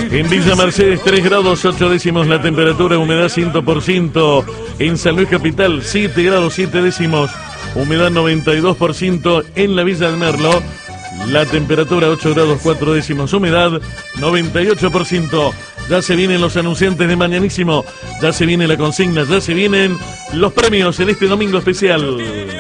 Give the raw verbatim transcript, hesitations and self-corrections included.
En Villa Mercedes tres grados ocho décimos la temperatura, humedad cien por ciento. En San Luis Capital siete grados siete décimos, humedad noventa y dos por ciento. En la Villa del Merlo la temperatura ocho grados cuatro décimos, humedad noventa y ocho por ciento. Ya se vienen los anunciantes de Mañanísimo, ya se viene la consigna, ya se vienen los premios en este domingo especial.